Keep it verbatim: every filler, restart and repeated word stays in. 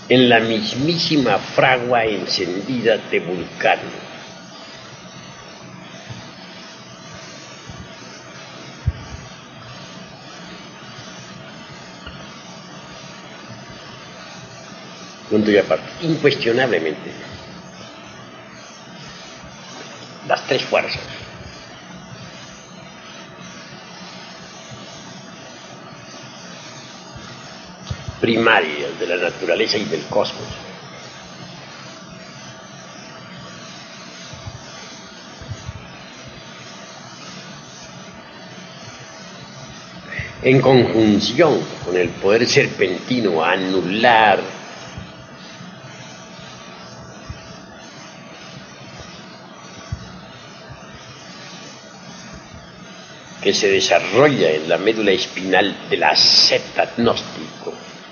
en la mismísima fragua encendida de Vulcano. Punto y aparte, incuestionablemente, las tres fuerzas primarias de la naturaleza y del cosmos en conjunción con el poder serpentino a anular que se desarrolla en la médula espinal del asceta gnóstico